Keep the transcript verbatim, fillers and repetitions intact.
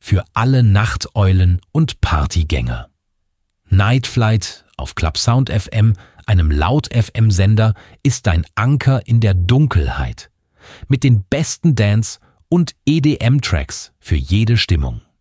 für alle Nachteulen und Partygänger. Night Flight auf Club Sound F M, einem Laut-F M-Sender, ist dein Anker in der Dunkelheit. Mit den besten Dance- und E D M-Tracks für jede Stimmung.